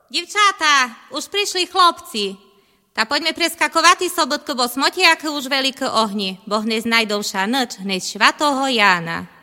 Divčátá, už prišli chlopci. Tá poďme preskakovať sobotku, bo smotiaky už veľké ohni, bo hneď najdovšia noč, hneď švatoho Jána.